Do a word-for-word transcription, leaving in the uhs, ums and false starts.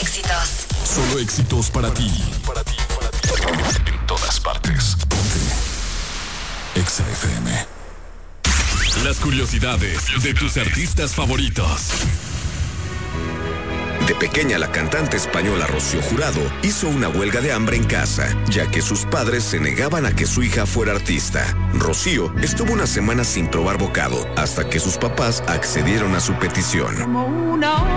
éxitos. Solo éxitos para ti. Para ti, para ti. En todas partes. Ponte Exa F M. Las curiosidades de tus artistas favoritos. De pequeña, la cantante española Rocío Jurado hizo una huelga de hambre en casa, ya que sus padres se negaban a que su hija fuera artista. Rocío estuvo una semana sin probar bocado, hasta que sus papás accedieron a su petición.